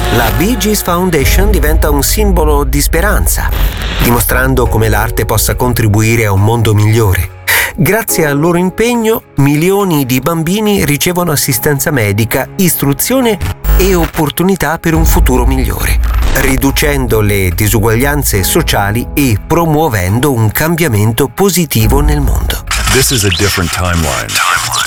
La Bee Gees Foundation diventa un simbolo di speranza, dimostrando come l'arte possa contribuire a un mondo migliore. Grazie al loro impegno, milioni di bambini ricevono assistenza medica, istruzione e opportunità per un futuro migliore, riducendo le disuguaglianze sociali e promuovendo un cambiamento positivo nel mondo. This is a different timeline.